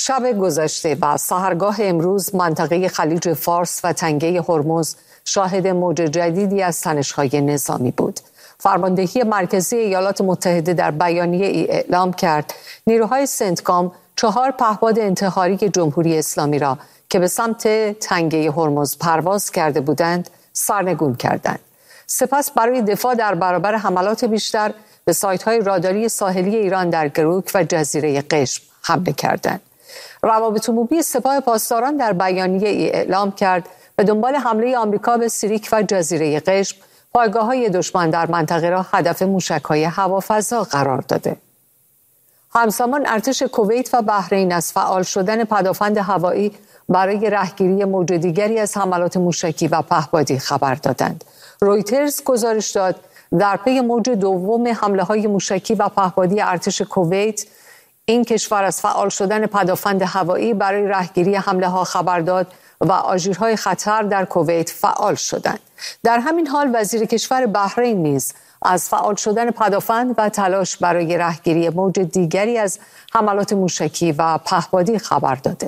شب گذشته و سحرگاه امروز منطقه خلیج فارس و تنگه هرمز شاهد موج جدیدی از تنش‌های نظامی بود. فرماندهی مرکزی ایالات متحده در بیانیه ای اعلام کرد نیروهای سنتکام 4 پهپاد انتحاری جمهوری اسلامی را که به سمت تنگه هرمز پرواز کرده بودند سرنگون کردند. سپس برای دفاع در برابر حملات بیشتر به سایت‌های راداری ساحلی ایران در گروک و جزیره قشم حمله کردند. روابط عمومی سپاه پاسداران در بیانیه ای اعلام کرد به دنبال حمله آمریکا به سیریک و جزیره قشم پایگاه‌های دشمن در منطقه را هدف موشک‌های هوافضا قرار داده. همزمان ارتش کویت و بحرین از فعال شدن پدافند هوایی برای رهگیری موج دیگری از حملات موشکی و پهپادی خبر دادند. رویترز گزارش داد در پی موج دوم حمله‌های موشکی و پهپادی ارتش کویت این کشور از فعال شدن پدافند هوایی برای رهگیری حمله‌ها خبر داد و آژیرهای خطر در کویت فعال شدند. در همین حال وزیر کشور بحرین نیز از فعال شدن پدافند و تلاش برای رهگیری موج دیگری از حملات موشکی و پهپادی خبر داده.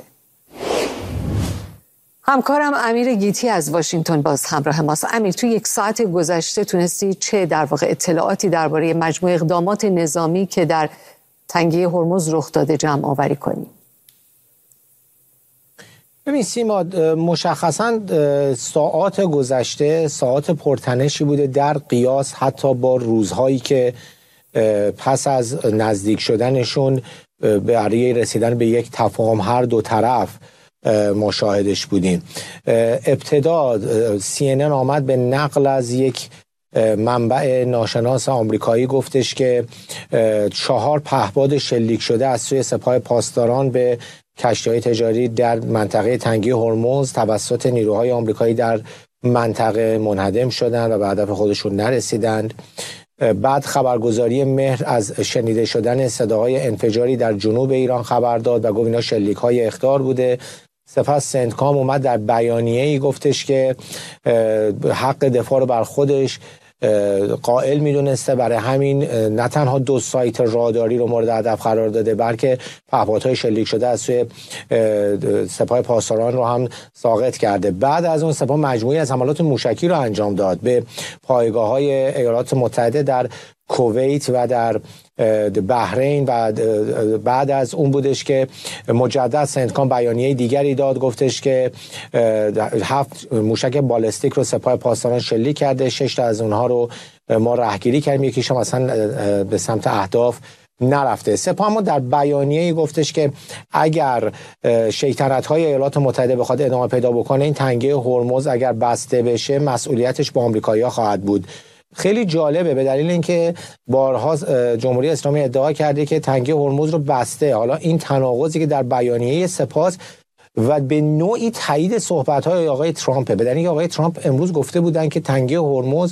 همکارم امیر گیتی از واشنگتن باز همراه ماست. امیر، توی 1 ساعت گذشته تونستی چه در واقع اطلاعاتی درباره مجموع اقدامات نظامی که در تنگه هرمز رخ داده جمع آوری کنی؟ ببین سیما، مشخصاً ساعات گذشته ساعات پرتنشی بوده در قیاس حتی با روزهایی که پس از نزدیک شدنشون برای رسیدن به یک تفاهم هر دو طرف مشاهدش بودیم. ابتدا CNN آمد به نقل از یک منبع ناشناس آمریکایی گفتش که 4 پهپاد شلیک شده از سوی سپاه پاسداران به کشتی‌های تجاری در منطقه تنگه هرمز توسط نیروهای آمریکایی در منطقه منهدم شدند و به هدف خودشون نرسیدند. بعد خبرگزاری مهر از شنیده شدن صداهای انفجاری در جنوب ایران خبر داد و گفت اینا شلیک‌های اخطار بوده. سپس سنتکام اومد در بیانیه‌ای گفتش که حق دفاع رو بر خودش قائل میدونسته، برای همین نه تنها 2 سایت راداری رو مورد هدف قرار داده بلکه پهپادهای شلیک شده از سوی سپاه پاسداران رو هم ساقط کرده. بعد از اون سپاه مجموعی از حملات موشکی رو انجام داد به پایگاه‌های ایالات متحده در کویت و در بحرین و بعد از اون بودش که مجدد سنتکام بیانیه دیگری داد، گفتش که 7 موشک بالستیک رو سپاه پاسداران شلیک کرده، 6 تا از اونها رو ما رهگیری کردیم، یکیش هم اصلا به سمت اهداف نرفته. سپاه ما در بیانیه‌ای گفتش که اگر شیطنت‌های ایالات متحده بخواد ادامه پیدا بکنه این تنگه هرمز اگر بسته بشه مسئولیتش با آمریکایی‌ها خواهد بود. خیلی جالبه به دلیل اینکه بارها جمهوری اسلامی ادعا کرده که تنگه هرمز رو بسته. حالا این تناقضی که در بیانیه سپاه و به نوعی تایید صحبت‌های آقای ترامپ، به دلیل اینکه آقای ترامپ امروز گفته بودن که تنگه هرمز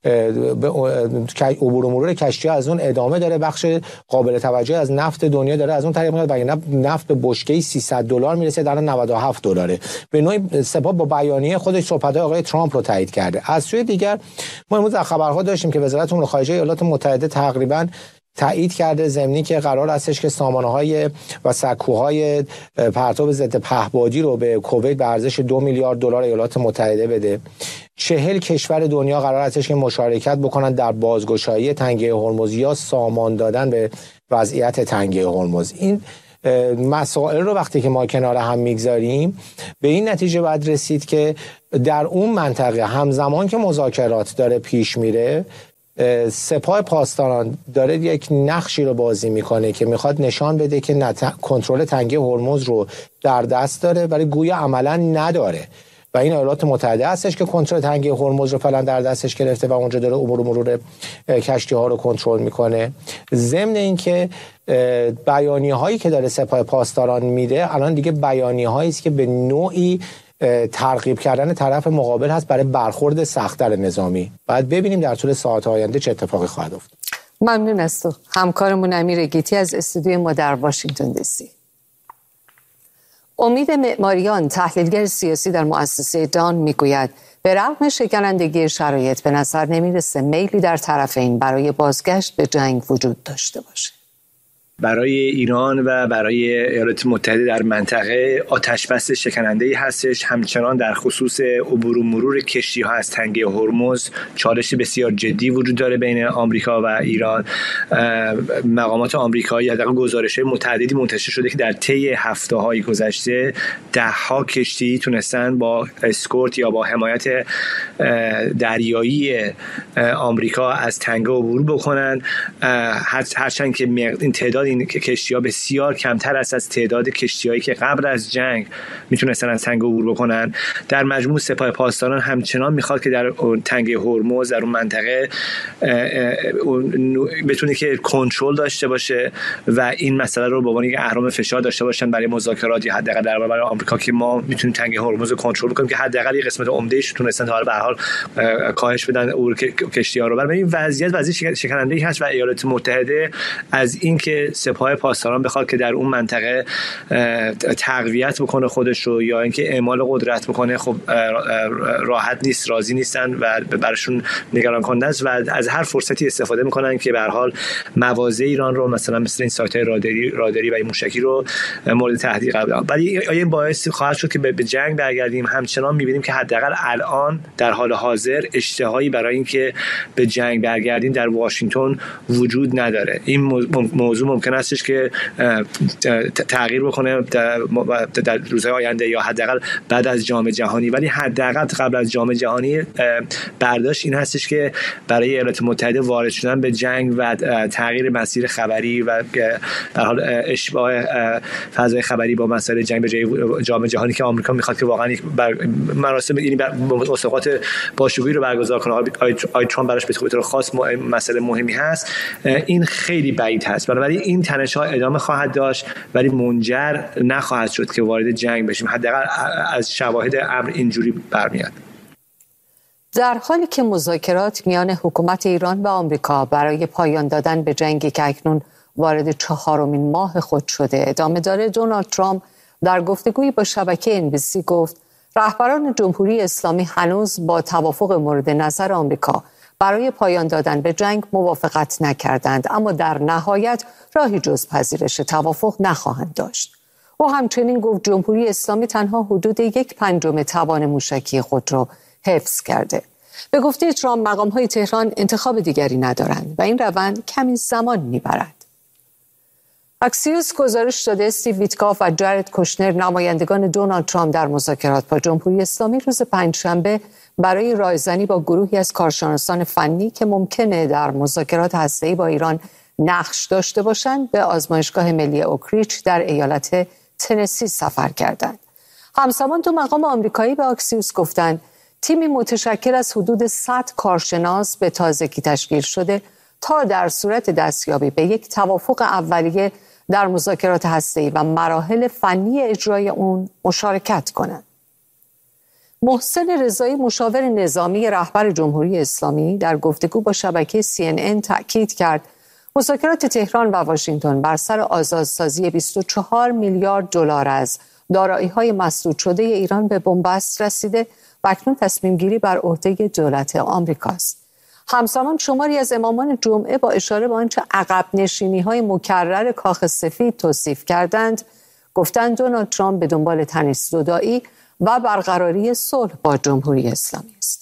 عبور و مرور کشتی از اون ادامه داره، بخش قابل توجه از نفت دنیا داره از اون طریق میاد و نفت به بشکه‌ای $300 میرسه، در $97. به نوعی سپاه با بیانیه خودش صحبت‌های آقای ترامپ رو تایید کرده. از سوی دیگر ما امروز در خبرها داشتیم که وزارت امور خارجه ایالات متحده تقریباً تایید کرده ضمنی که قرار استش که سامانه‌های و سکوهای پرتاب ضد پهپادی رو به کویت به ارزش $2 میلیارد ایالات متحده بده. 40 کشور دنیا قرار استش که مشارکت بکنن در بازگشایی تنگه هرمز یا سامان دادن به وضعیت تنگه هرمز. این مسائل رو وقتی که ما کنار هم میگذاریم به این نتیجه باید رسید که در اون منطقه همزمان که مذاکرات داره پیش میره سپاه پاسداران داره یک نقشی رو بازی میکنه که میخواد نشان بده که کنترل تنگه هرمز رو در دست داره ولی گویا عملا نداره و این ایالات متحده هستش که کنترل تنگه هرمز رو فعلا در دستش گرفته و اونجا داره عبور و مرور کشتی ها رو کنترل میکنه. ضمن اینکه بیانیه هایی که داره سپاه پاسداران میده الان دیگه بیانیه هایی است که به نوعی ترغیب کردن طرف مقابل هست برای برخورد سخت‌تر نظامی. باید ببینیم در طول ساعات آینده چه اتفاقی خواهد افتاد. ممنون از تو همکارمون امیر گیتی از استودیوی ما در واشنگتن دی سی. امید معماریان تحلیلگر سیاسی در مؤسسه دان میگوید به رغم شکنندگی شرایط به نظر نمیرسه میلی در طرفین برای بازگشت به جنگ وجود داشته باشه. برای ایران و برای ایالات متحده در منطقه آتش‌بس شکننده‌ای هستش. همچنان در خصوص عبور و مرور کشتی‌ها از تنگه هرمز چالش بسیار جدی وجود داره بین آمریکا و ایران. مقامات آمریکایی حداقل گزارش‌های متعددی منتشر شده که در طی هفته‌های گذشته ده‌ها کشتی تونستن با اسکورت یا با حمایت دریایی آمریکا از تنگه عبور بکنن، هرچند که این تعداد این کشتی‌ها بسیار کمتر است از تعداد کشتی‌هایی که قبل از جنگ میتونستن از تنگه عبور بکنن. در مجموع سپاه پاسداران همچنان میخواد که در تنگه هرمز، در اون منطقه بتونه که کنترل داشته باشه و این مسئله رو به عنوان یک اهرم فشار داشته باشن برای مذاکرات یا حداقل در برابر آمریکا که ما میتونیم تنگه هرمز رو کنترل کنیم، که حداقل یک قسمت عمده‌اش تونستن تا به هر حال کاهش بدن عبور کشتی‌ها رو. برای این وضعیت شکننده‌ای هست و ایالات متحده از اینکه سپاه پاسداران بخواد که در اون منطقه تقویت بکنه خودش رو یا اینکه اعمال قدرت بکنه، خب راحت نیست، راضی نیستن و براشون نگران کننده است و از هر فرصتی استفاده میکنن که به هر حال مواضع ایران رو مثلا مثل این سایت‌های راداری و این موشکی رو مورد تهدید قرار بدن. ولی آیا این باعث خواهد شد که به جنگ برگردیم؟ همچنان می‌بینیم که حداقل الان در حال حاضر اشتهایی برای اینکه به جنگ برگردیم در واشنگتن وجود نداره. این موضوع ممکن استش که تغییر بکنه در روزهای آینده یا حداقل بعد از جام جهانی، ولی حداقل قبل از جام جهانی برداشت این هستش که برای ایالات متحده وارد شدن به جنگ و تغییر مسیر خبری و در حال اشباع فضای خبری با مسائل جنگ به جای جام جهانی که آمریکا میخواد که واقعا مراسم یعنی مسابقات باشکوهی رو برگزار کنه، آی ترامپ براش به طور خاص مسئله مهمی هست، این خیلی بعید هست. بنابراین این تنش‌ها ادامه خواهد داشت ولی منجر نخواهد شد که وارد جنگ بشیم. حداقل از شواهد امر اینجوری برمیاد. در حالی که مذاکرات میان حکومت ایران و آمریکا برای پایان دادن به جنگی که اکنون وارد 4مین ماه خود شده ادامه داره، دونالد ترامپ در گفتگویی با شبکه NBC گفت رهبران جمهوری اسلامی هنوز با توافق مورد نظر آمریکا برای پایان دادن به جنگ موافقت نکردند، اما در نهایت راهی جز پذیرش توافق نخواهند داشت. او همچنین گفت جمهوری اسلامی تنها حدود 1/5 توان موشکی خود را حفظ کرده. به گفته ترامپ مقام‌های تهران انتخاب دیگری ندارند و این روند کمی زمان می‌برد. اکسیوس گزارش داده استیو ویتکاف و جارد کوشنر نمایندگان دونالد ترامپ در مذاکرات با جمهوری اسلامی روز پنجشنبه برای رایزنی با گروهی از کارشناسان فنی که ممکنه در مذاکرات هسته‌ای با ایران نقش داشته باشند به آزمایشگاه ملی اوکریچ در ایالت تنسی سفر کردند. همزمان دو مقام آمریکایی به اکسیوس گفتند تیمی متشکل از حدود 100 کارشناس به تازگی تشکیل شده تا در صورت دستیابی به یک توافق اولیه در مذاکرات هسته‌ای و مراحل فنی اجرای اون مشارکت کنند. محسن رضایی مشاور نظامی رهبر جمهوری اسلامی در گفتگو با شبکه CNN تأکید کرد مذاکرات تهران و واشنگتن بر سر آزادسازی 24 میلیارد دلار از دارایی‌های مسدود شده ایران به بنبست رسیده و اکنون تصمیم گیری بر عهده دولت آمریکاست. همزمان شماری از امامان جمعه با اشاره به آنچه عقب نشینی‌های مکرر کاخ سفید توصیف کردند، گفتند دونالد ترامپ به دنبال تنش زدایی و برقراری صلح با جمهوری اسلامی است.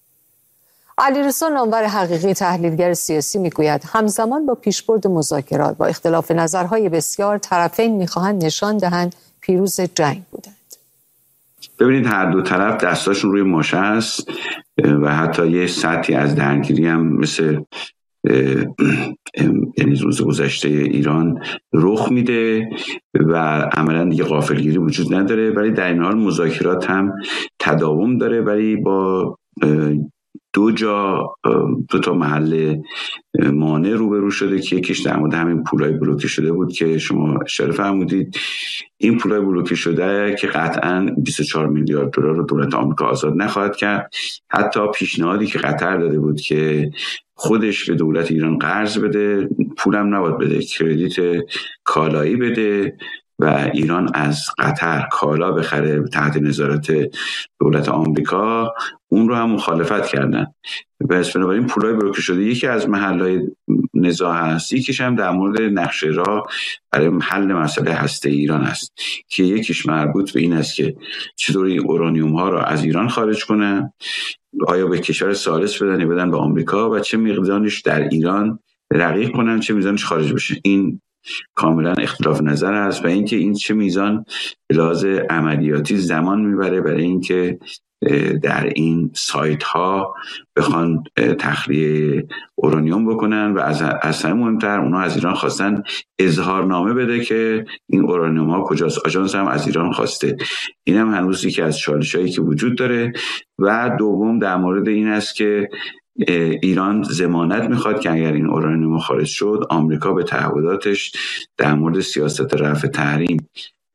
علیرضا نامور حقیقی تحلیلگر سیاسی میگوید همزمان با پیشبرد مذاکرات با اختلاف نظرهای بسیار طرفین میخواهند نشان دهند پیروز جنگ بودند. ببینید هر دو طرف دستاشون روی ماشه است و حتی یه سطحی از درگیری هم مثل یعنی روز گذشته ایران رخ میده و عملا دیگه غافلگیری وجود نداره، ولی در این حال مذاکرات هم تداوم داره، ولی با دو تا محل مانع روبرو شده که یکیش در مورد همین پولای بلوکه شده بود که شما اشاره فرمودید. این پولای بلوکه شده که قطعاً 24 میلیارد دلار رو دولت آمریکا آزاد نخواهد کرد. حتی پیشنهادی که قطر داده بود که خودش به دولت ایران قرض بده، پولم نباید بده، کردیت کالایی بده و ایران از قطر کالا بخره تحت نظارت دولت آمریکا، اون رو هم مخالفت کردن. پس بنابراین پولای بروکر شده یکی از محل‌های نزاع هست، یکیش هم در مورد نقشه راه برای حل مسئله هسته ایران است که یکیش مربوط به این است که چطور این اورانیوم ها رو از ایران خارج کنن، آیا به کشور ثالث بدن به آمریکا و چه مقدارش در ایران رقیق کنن، چه میزانش خارج بشه. این کاملا اختلاف نظر است و اینکه این چه میزان به لحاظ عملیاتی زمان میبره برای اینکه در این سایت ها بخوان تخلیه اورانیوم بکنن و از همه مهمتر اونا از ایران خواستن اظهارنامه بده که این اورانیوم ها کجاست. آژانس هم از ایران خواسته. این هم هنوز یکی از چالش‌هایی که وجود داره. و دوم در مورد این است که ایران ضمانت میخواد که اگر این اورانیوم خارج شد آمریکا به تعهداتش در مورد سیاست رفع تحریم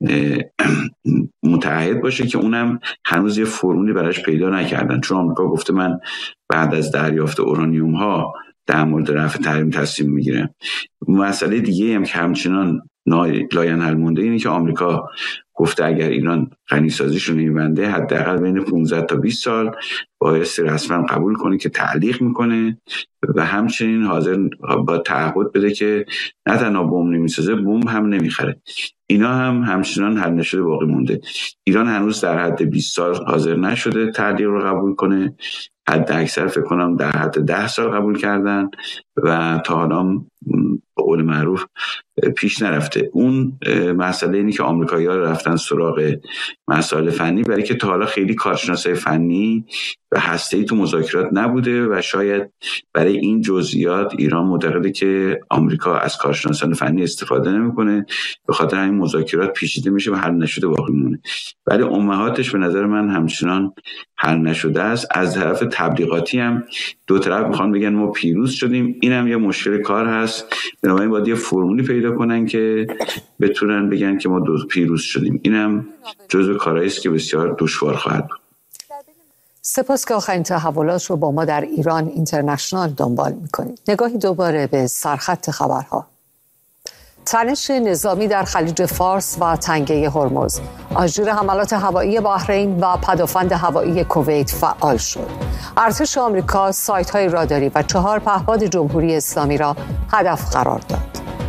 متعهد باشه که اونم هنوز یه فرمولی براش پیدا نکردن، چون آمریکا گفته من بعد از دریافت اورانیوم ها در مورد رفع تحریم تصمیم میگیرم. مسئله دیگه هم که همچنان لاینحل مونده اینه که آمریکا گفته اگر ایران غنیسازیش رو نمیبنده حداقل بین 15 تا 20 سال بایستی رسما قبول کنه که تعلیق میکنه و همچنین حاضر با تعهد بده که نه تنها بمب نمیسازه، بمب هم نمیخره. اینا هم همچنان حل نشده باقی مونده. ایران هنوز در حد 20 سال حاضر نشده تعلیق رو قبول کنه، حد اکثر فکر کنم در حد 10 سال قبول کردن و تا حالا به قول معروف پیش نرفته. اون مسئله اینه که آمریکایی‌ها رفتن سراغ مسائل فنی برای که تا حالا خیلی کارشناسای فنی و هسته‌ای تو مذاکرات نبوده و شاید برای این جزئیات ایران معتقده که آمریکا از کارشناسان فنی استفاده نمی‌کنه، به خاطر همین مذاکرات پیچیده میشه و حل نشده باقی میمونه. ولی امهاتش به نظر من همچنان حل نشده است. از طرف تبلیغاتی هم دو طرف میخوان بگن ما پیروز شدیم، اینم یه مشکل کار هست. بنابراین باید یه فرمولی پیدا کنن که بتونن بگن که ما پیروز شدیم. اینم جزو کارهایی است که بسیار دشوار خواهد بود. سپاس که آخرین تحولات رو با ما در ایران اینترنشنال دنبال میکنید. نگاهی دوباره به سرخط خبرها. تنش نظامی در خلیج فارس و تنگه هرمز، آژیر حملات هوایی بحرین و پدافند هوایی کویت فعال شد. ارتش آمریکا سایت‌های راداری و 4 پهپاد جمهوری اسلامی را هدف قرار داد.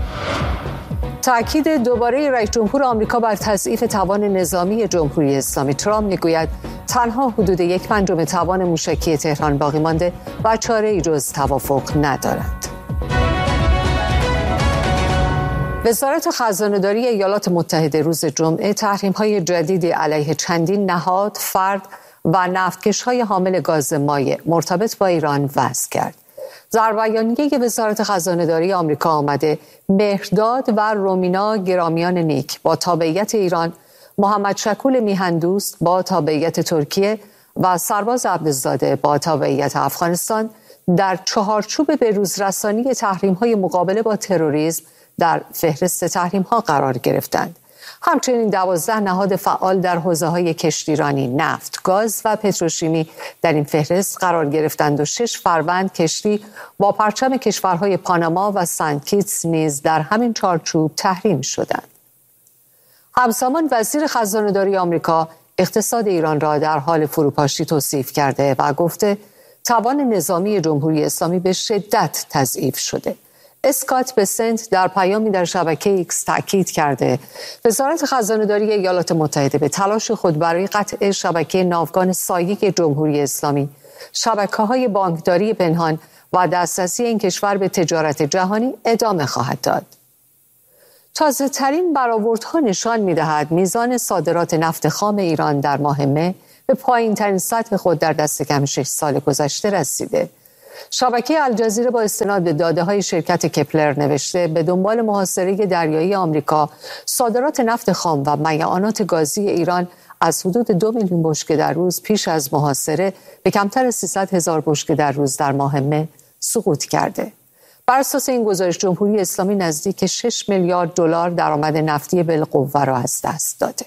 تأکید دوباره رئیس جمهور آمریکا بر تضعیف توان نظامی جمهوری اسلامی. ترامپ میگوید تنها حدود 1/5 توان موشکی تهران باقی مانده و چاره‌ای جز توافق ندارد. وزارت خزانه‌داری ایالات متحده روز جمعه تحریم‌های جدیدی علیه چندین نهاد، فرد و نفتکش‌های حامل گاز مایع مرتبط با ایران وضع کرد. در بیانیه وزارت خزانه‌داری آمریکا آمده مهرداد و رومینا گرامیان نیک با تابعیت ایران، محمد شکول میهندوست با تابعیت ترکیه و سرباز عبدالزاده با تابعیت افغانستان در چهارچوب بروزرسانی تحریم‌های مقابله با تروریسم در فهرست تحریم‌ها قرار گرفتند. همچنین 12 نهاد فعال در حوزه‌های کشتیرانی، نفت، گاز و پتروشیمی در این فهرست قرار گرفتند و 6 فروند کشتی با پرچم کشورهای پاناما و سنت کیتس نیز در همین چارچوب تحریم شدند. همزمان وزیر خزانه‌داری آمریکا اقتصاد ایران را در حال فروپاشی توصیف کرده و گفته توان نظامی جمهوری اسلامی به شدت تضعیف شده. اسکات بسنت در پیامی در شبکه ایکس تأکید کرده وزارت خزانه‌داری ایالات متحده به تلاش خود برای قطع شبکه ناوگان سایه جمهوری اسلامی، شبکه‌های بانکداری پنهان و دسترسی این کشور به تجارت جهانی ادامه خواهد داد. تازه‌ترین برآوردها نشان می‌دهد میزان صادرات نفت خام ایران در ماه مه به پایین‌ترین سطح خود در دست کم 6 سال گذشته رسیده. شبکه الجزیره با استناد به داده‌های شرکت کپلر نوشته به دنبال محاصره دریایی آمریکا، صادرات نفت خام و میعانات گازی ایران از حدود 2 میلیون بشکه در روز پیش از محاصره به کمتر از 300,000 بشکه در روز در ماه مه سقوط کرده. بر اساس این گزارش جمهوری اسلامی نزدیک 6 میلیارد دلار درآمد نفتی بالقوه را از دست داده.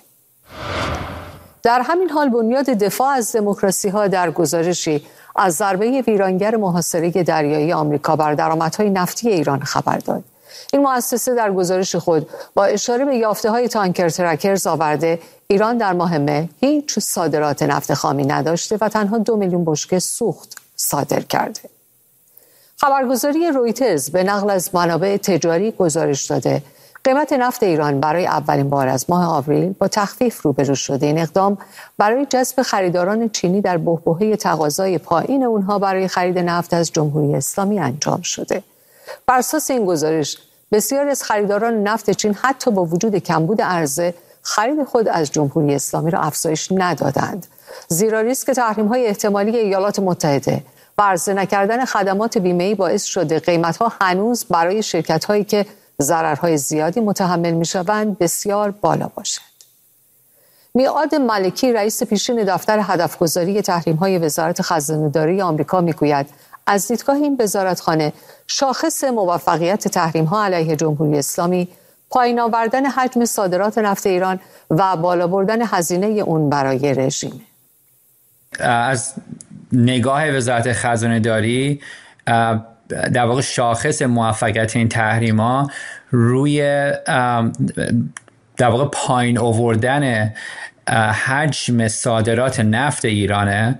در همین حال بنیاد دفاع از دموکراسی‌ها در گزارشی از ضربه ویرانگر محاصره دریایی آمریکا بر درآمدهای نفتی ایران خبر داد. این مؤسسه در گزارش خود با اشاره به یافته‌های تانکر ترکرز آورده ایران در ماه مه هیچ صادرات نفت خامی نداشته و تنها 2 میلیون بشکه سوخت صادر کرده. خبرگزاری رویترز به نقل از منابع تجاری گزارش داده قیمت نفت ایران برای اولین بار از ماه آوریل با تخفیف روبرو شده. این اقدام برای جذب خریداران چینی در بحبوحه تقاضای پایین اونها برای خرید نفت از جمهوری اسلامی انجام شده. بر اساس این گزارش بسیاری از خریداران نفت چین حتی با وجود کمبود عرضه خرید خود از جمهوری اسلامی را افزایش ندادند، زیرا ریسک تحریم‌های احتمالی ایالات متحده و عرضه نکردن خدمات بیمه‌ای باعث شده قیمت‌ها هنوز برای شرکت‌هایی که ضررهای زیادی متحمل می‌شوند بسیار بالا باشد. میعاد ملکی رئیس پیشین دفتر هدفگذاری تحریم‌های وزارت خزانه‌داری آمریکا میگوید از دیدگاه این وزارتخانه شاخص موفقیت تحریم‌ها علیه جمهوری اسلامی پایین آوردن حجم صادرات نفت ایران و بالا بردن هزینه اون برای رژیم. از نگاه وزارت خزانه‌داری در واقع شاخص موفقیت این تحریم‌ها روی در واقع پایین آوردن حجم صادرات نفت ایرانه،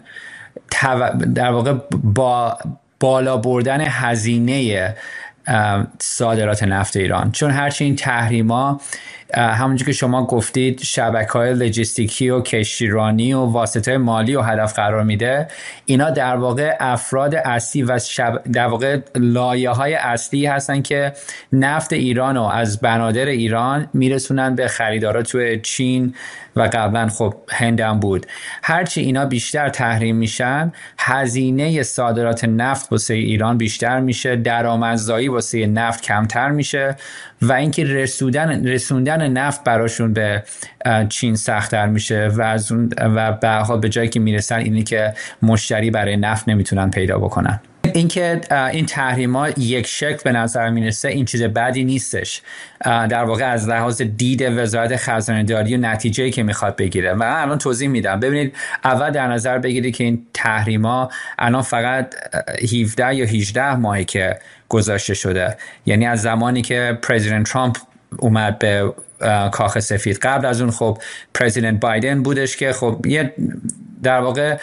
در واقع با بالا بردن هزینه صادرات نفت ایران. چون هرچی این تحریما همونجور که شما گفتید شبکه‌های لوجستیکی و کشتیرانی و واسطه مالی و هدف قرار میده، اینا در واقع افراد اصلی و در واقع لایه‌های اصلی هستن که نفت ایران رو از بنادر ایران میرسونن به خریدارا توی چین و قبلا خب هند هم بود. هرچی اینا بیشتر تحریم میشن، هزینه صادرات نفت واسه ایران بیشتر میشه، درآمدزایی واسه نفت کمتر میشه و اینکه رسوندن نفت براشون به چین سخت‌تر میشه و از اون و به حال به جایی که میرسن اینی که مشتری برای نفت نمیتونن پیدا بکنن. اینکه این تحریما یک شکل به نظر میرسه این چیز بدی نیستش، در واقع از لحاظ دید وزارت خزانه‌داری و نتیجه‌ای که میخواد بگیره. و الان توضیح میدم. ببینید، اول در نظر بگیرید که این تحریما الان فقط 17 یا 18 ماهی که گذاشته شده، یعنی از زمانی که پرزیدنت ترامپ اومد به کاخ سفید. قبل از اون خب پرزیدنت بایدن بودش که خب یه در واقع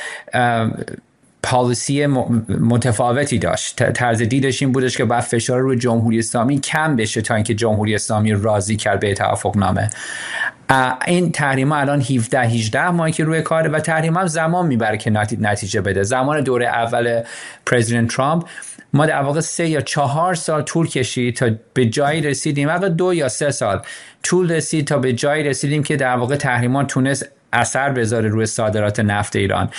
پالیسی متفاوتی داشت. طرز دیدش این بودش که باید فشار روی جمهوری اسلامی کم بشه تا اینکه جمهوری اسلامی راضی کرد به توافق نامه. این تحریم الان 17-18 ماهی که روی کاره و تحریم هم زمان میبره که نتیجه بده. زمان دوره اول پرزیدنت ترامپ ما در واقع 3 یا 4 سال طول کشید تا به جایی رسیدیم، واقعا 2 یا 3 سال طول رسید تا به جایی رسیدیم که در واقع تحریمان تونست اثر بذاره روی صادرات نفت ایران.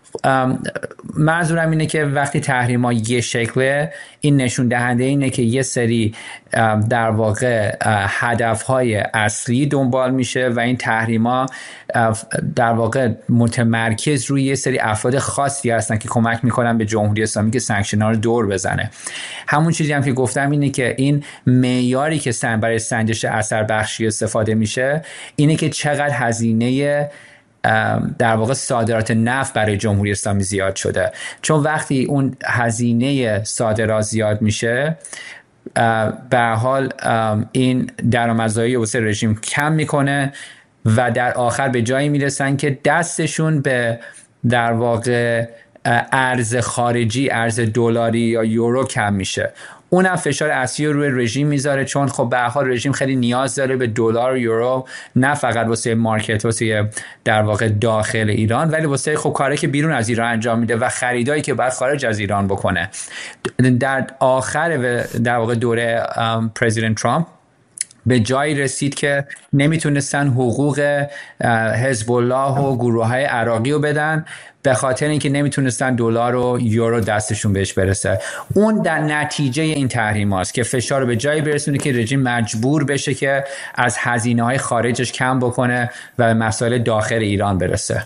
منظورم اینه که وقتی تحریما یه شکله، این نشون دهنده اینه که یه سری در واقع هدفهای اصلی دنبال میشه و این تحریما در واقع متمرکز روی یه سری افراد خاصی هستن که کمک میکنن به جمهوری اسلامی که سانکشن‌ها رو دور بزنه. همون چیزی هم که گفتم اینه که این معیاری که برای سنجش اثر بخشی استفاده میشه اینه که چقدر هزینه در واقع صادرات نفت برای جمهوری اسلامی زیاد شده. چون وقتی اون هزینه صادرات زیاد میشه، به هر حال این درآمدزایی واسه رژیم کم میکنه و در آخر به جایی میرسن که دستشون به در واقع ارز خارجی، ارز دلاری یا یورو کم میشه. اونم فشار اصلی روی رژیم میذاره، چون خب به هر حال رژیم خیلی نیاز داره به دلار و یورو، نه فقط واسه مارکت، واسه در واقع داخل ایران، ولی واسه خب کاری که بیرون از ایران انجام میده و خریدایی که باید خارج از ایران بکنه. در آخر در واقع دوره پرزیدنت ترامپ به جایی رسید که نمیتونستن حقوق حزب الله و گروه‌های عراقی رو بدن به خاطر اینکه نمیتونستن دلار و یورو دستشون بهش برسه. اون در نتیجه این تحریم هاست که فشار رو به جایی برسونه که رژیم مجبور بشه که از هزینه‌های خارجش کم بکنه و به مسائل داخل ایران برسه.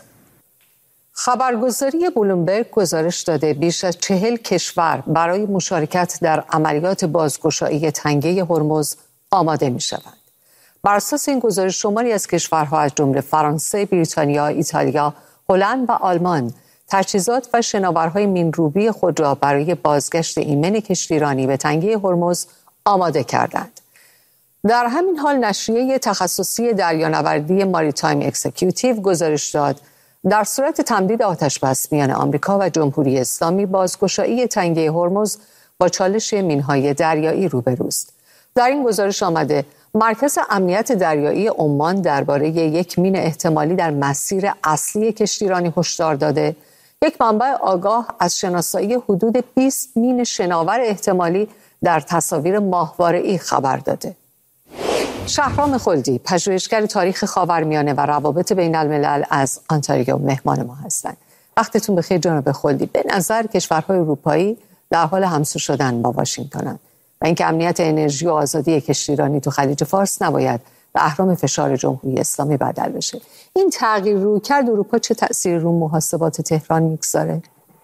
خبرگزاری بلومبرگ گزارش داده بیش از 40 کشور برای مشارکت در عملیات بازگشایی تنگه هرمز آماده می شوند. بر اساس این گزارش شماری از کشورها از جمله فرانسه، بریتانیا، ایتالیا، هلند و آلمان تجهیزات و شناورهای مین‌روبی خود را برای بازگشت ایمن کشتیرانی به تنگه هرمز آماده کردند. در همین حال نشریه تخصصی دریانوردی ماریتایم اکزیکیوتیو گزارش داد در صورت تمدید آتش‌بس میان آمریکا و جمهوری اسلامی بازگشایی تنگه هرمز با چالش مین‌های دریایی روبروست. در این گزارش آمده مرکز امنیت دریایی عمان درباره یک مین احتمالی در مسیر اصلی کشتیرانی هشدار داده. یک منبع آگاه از شناسایی حدود 20 مین شناور احتمالی در تصاویر ماهواره‌ای خبر داده. شهرام خلدی، پژوهشگر تاریخ خاورمیانه و روابط بین الملل از آنتاریو مهمان ما هستند. وقتتون بخیر جناب خلدی. به نظر کشورهای اروپایی در حال همسو شدن با واشنگتنن و اینکه امنیت انرژی و آزادی کشتیرانی تو خلیج فارس نباید به اهرام فشار جمهوری اسلامی بدل بشه. این تغییر رویکرد اروپا چه تأثیری رو محاسبات تهران میگذاره؟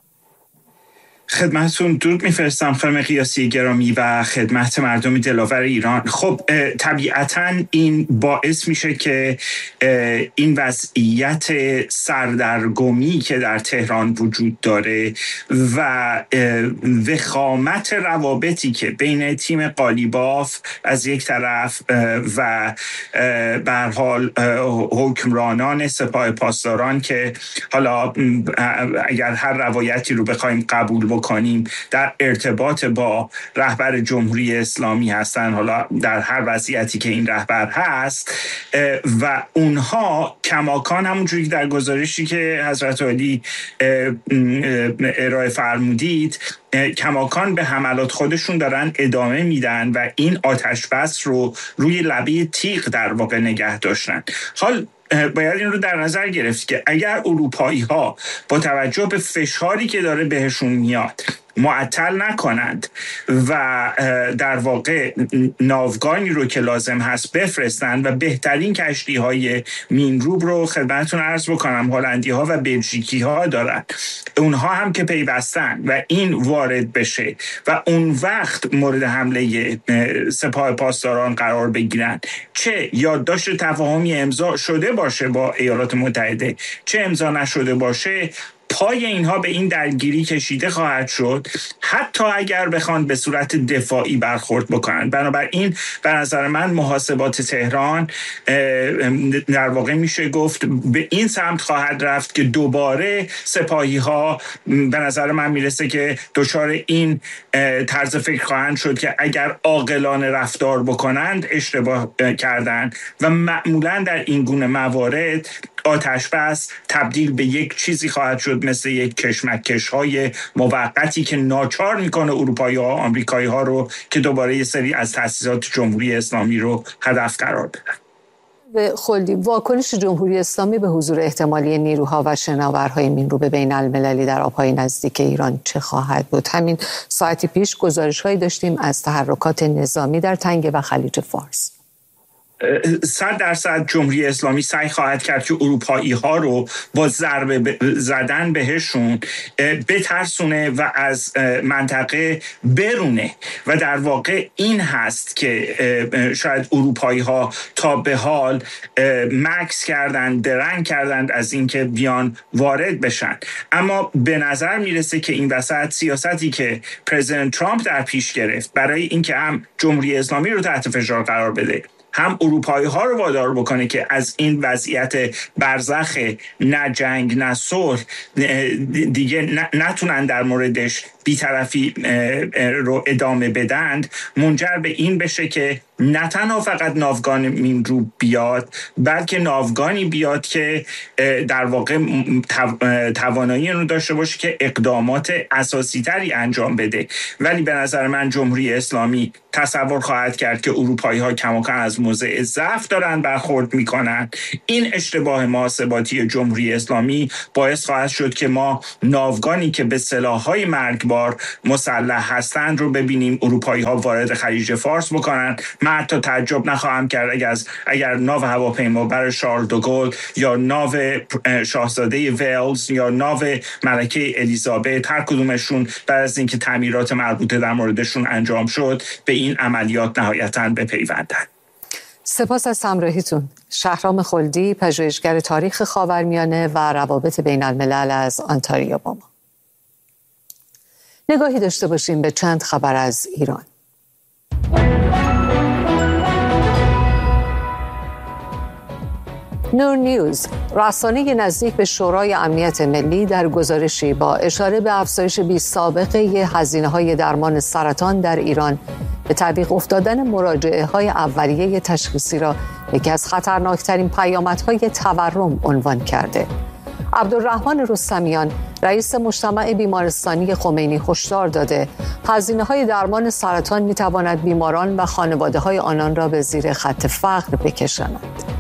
خدمتتون درود میفرستم خانم قیاسی گرامی و خدمت مردم دلاور ایران. خب طبیعتاً این باعث میشه که این وضعیت سردرگمی که در تهران وجود داره و وخامت روابطی که بین تیم قالیباف از یک طرف و به هر حال حکمرانان سپاه پاسداران که حالا اگر هر روایتی رو بخوایم قبول بکنیم در ارتباط با رهبر جمهوری اسلامی هستن، حالا در هر وضعیتی که این رهبر هست، و اونها کماکان همونجوری در گزارشی که حضرت عالی ارائه فرمودید کماکان به حملات خودشون دارن ادامه میدن و این آتش بس رو روی لبه تیغ در واقع نگه داشتن. حال باید این رو در نظر گرفت که اگر اروپایی ها با توجه به فشاری که داره بهشون میاد معطل نکنند و در واقع ناوگانی رو که لازم هست بفرستند و بهترین کشتی های مینروب رو خدمتتون عرض بکنم هلندی ها و بلژیکی ها دارن، اونها هم که پیوستن و این وارد بشه و اون وقت مورد حمله سپاه پاسداران قرار بگیرن، چه یادداشت تفاهمی امضا شده باشه با ایالات متحده چه امضا نشده باشه، پای اینها به این درگیری کشیده خواهد شد، حتی اگر بخوان به صورت دفاعی برخورد بکنند. بنابراین به نظر من محاسبات تهران در واقع میشه گفت به این سمت خواهد رفت که دوباره سپاهی ها به نظر من میرسه که دچار این طرز فکر خواهند شد که اگر عاقلانه رفتار بکنند اشتباه کردن و معمولا در این گونه موارد آتش بس تبدیل به یک چیزی خواهد شد مثل یک کشمکش‌های موقتی که ناچار میکنه اروپایی ها آمریکایی ها رو که دوباره یه سری از تأسیسات جمهوری اسلامی رو هدف قرار بدن. خلدی، واکنش جمهوری اسلامی به حضور احتمالی نیروها و شناورهای مینروب بین المللی در آبهای نزدیک ایران چه خواهد بود؟ همین ساعتی پیش گزارش‌هایی داشتیم از تحرکات نظامی در تنگه و خلیج فارس. 100% جمهوری اسلامی سعی خواهد کرد که اروپایی ها رو با ضربه زدن بهشون بترسونه و از منطقه برونه و در واقع این هست که شاید اروپایی ها تا به حال مکس کردن، درنگ کردند از اینکه بیان وارد بشن. اما به نظر میرسه که این وسط سیاستی که پرزیدنت ترامپ در پیش گرفت برای اینکه هم جمهوری اسلامی رو تحت فشار قرار بده هم اروپایی ها رو وادار بکنه که از این وضعیت برزخ نه جنگ نه صلح دیگه نتونن در موردش بی‌طرفی رو ادامه بدند، منجر به این بشه که نه تنها فقط ناوگان مینروب بیاد بلکه ناوگانی بیاد که در واقع توانایی رو داشته باشه که اقدامات اساسی تری انجام بده. ولی به نظر من جمهوری اسلامی تصور خواهد کرد که اروپایی ها کماکان از موضع ضعف دارن برخورد میکنن. این اشتباه محاسباتی جمهوری اسلامی باعث خواهد شد که ما ناوگانی که به سلاح‌های مرگبار مسلح هستند رو ببینیم اروپایی ها وارد خلیج فارس بکنن. من حتی تعجب نخواهم کرد اگر ناو هواپیما برای شارل دوگل یا ناو شاهزاده ولز یا ناو ملکه الیزابت هر کدومشون بعد از اینکه تعمیرات مربوطه در موردشون انجام شد به این عملیات نهایتاً بپیوندند. سپاس از همراهیتون. شهرام خلدی، پژوهشگر تاریخ خاورمیانه و روابط بین الملل از آنتاریو با ما. نگاهی داشته باشیم به چند خبر از ایران. نور نیوز، رسانه نزدیک به شورای امنیت ملی، در گزارشی با اشاره به افزایش بی‌سابقه هزینه‌های درمان سرطان در ایران به تعویق افتادن مراجعه‌های اولیه تشخیصی را یکی از خطرناکترین پیامدهای تورم عنوان کرده. عبدالرحمن رستمیان، رئیس مجتمع بیمارستانی خمینی، هشدار داده هزینه‌های درمان سرطان می‌تواند بیماران و خانواده‌های آنان را به زیر خط فقر بکشاند.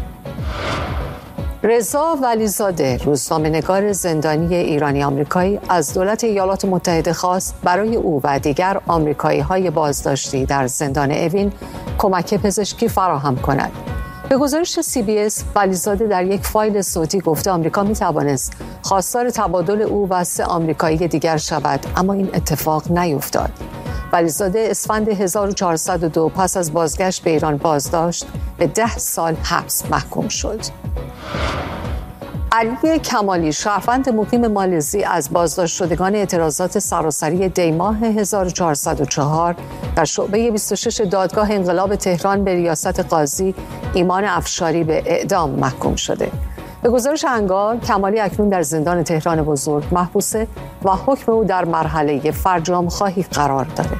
رضا ولیزاده، روزنامه‌نگار زندانی ایرانی آمریکایی، از دولت ایالات متحده خواست برای او و دیگر آمریکایی‌های بازداشتی در زندان اوین کمک پزشکی فراهم کند. به گزارش CBS، ولیزاده در یک فایل صوتی گفته آمریکا می‌توانست خواستار تبادل او و 3 آمریکایی دیگر شود، اما این اتفاق نیفتاد. ولیزاده اسفند 1402 پس از بازگشت به ایران بازداشت به 10 سال حبس محکوم شد. علی کمالی، شهروند مقیم مالزی، از بازداشت شدگان اعتراضات سراسری دیماه 1404 در شعبه 26 دادگاه انقلاب تهران به ریاست قاضی ایمان افشاری به اعدام محکوم شده. به گزارش انگار، کمالی اکنون در زندان تهران بزرگ محبوسه و حکم او در مرحله فرجام خواهی قرار داره.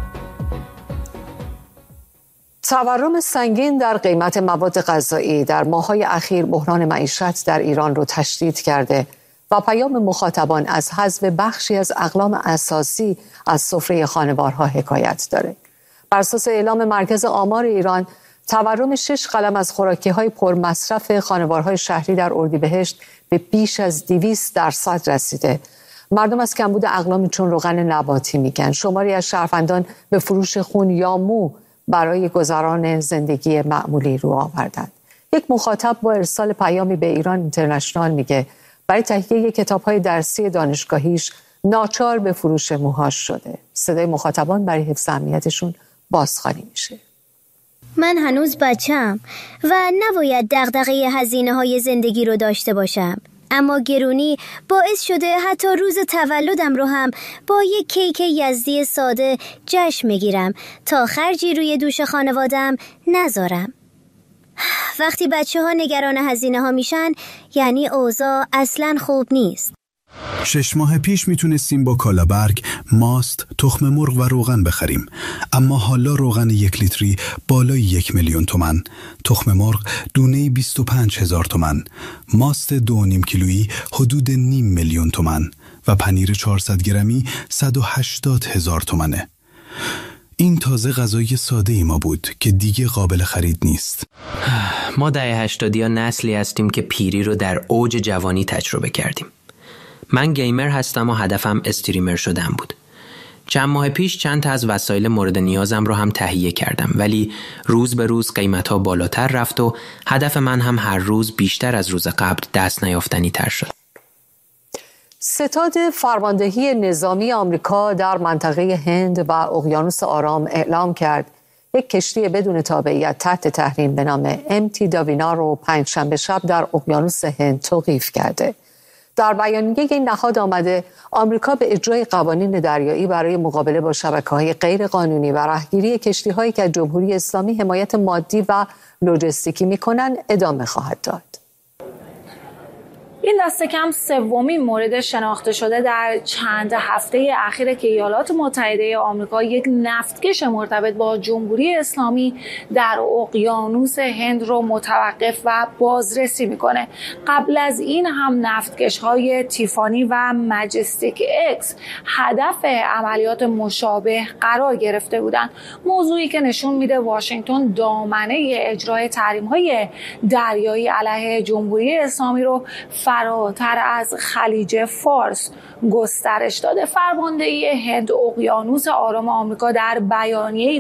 تورم سنگین در قیمت مواد غذایی در ماه‌های اخیر بحران معیشت در ایران رو تشدید کرده و پیام مخاطبان از حذف بخشی از اقلام اساسی از سفره خانوارها حکایت داره. بر اساس اعلام مرکز آمار ایران، تورم 6 قلم از خوراکی‌های پرمصرف خانوارهای شهری در اردیبهشت به بیش از 200% رسیده. مردم از کمبود اقلامی چون روغن نباتی میگن. شماری از شهروندان به فروش خون یا مو برای گذران زندگی معمولی رو آوردند. یک مخاطب با ارسال پیامی به ایران اینترنشنال میگه برای تهیه کتاب‌های درسی دانشگاهیش ناچار به فروش موهاش شده. صدای مخاطبان برای حفظ امنیتشون بازخوانی میشه. من هنوز بچم و نباید دغدغه هزینه‌های زندگی رو داشته باشم. اما گرونی باعث شده حتی روز تولدم رو هم با یک کیک یزدی ساده جشن میگیرم تا خرجی روی دوش خانوادم نذارم. وقتی بچه‌ها نگران هزینه‌ها میشن یعنی اوضاع اصلاً خوب نیست. 6 ماه پیش میتونستیم با کالابرگ، ماست، تخم مرغ و روغن بخریم، اما حالا روغن 1 لیتری بالای 1,000,000 تومان، تخم مرغ دونه 25,000 تومان، ماست 2.5 کیلویی حدود 500,000 تومان و پنیر 400 گرمی 180,000 تومانه. این تازه غذای ساده ای ما بود که دیگه قابل خرید نیست. ما دهه 80 نسلی هستیم که پیری رو در اوج جوانی تجربه کردیم. من گیمر هستم و هدفم استریمر شدن بود. چند ماه پیش چند تا از وسایل مورد نیازم رو هم تهیه کردم، ولی روز به روز قیمت‌ها بالاتر رفت و هدف من هم هر روز بیشتر از روز قبل دست نیافتنی تر شد. ستاد فرماندهی نظامی آمریکا در منطقه هند و اقیانوس آرام اعلام کرد یک کشتی بدون تابعیت تحت تحریم به نام MT داوینا رو پنجشنبه شب در اقیانوس هند توقیف کرده. در بیانیه این نهاد آمده آمریکا به اجرای قوانین دریایی برای مقابله با شبکه‌های غیرقانونی و رهگیری کشتی‌هایی که از جمهوری اسلامی حمایت مادی و لوجستیکی می‌کنند ادامه خواهد داد. این دست کم سومین مورد شناخته شده در چند هفته اخیر که ایالات متحده آمریکا یک نفتکش مرتبط با جمهوری اسلامی در اقیانوس هند رو متوقف و بازرسی میکنه. قبل از این هم نفتکش‌های تیفانی و مجستیک اکس هدف عملیات مشابه قرار گرفته بودند. موضوعی که نشون میده واشنگتن دامنه اجرای تحریم‌های دریایی علیه جمهوری اسلامی رو فراتر از خلیج فارس گسترش داده. فرماندهی هند اقیانوس آرام آمریکا در بیانیه‌ای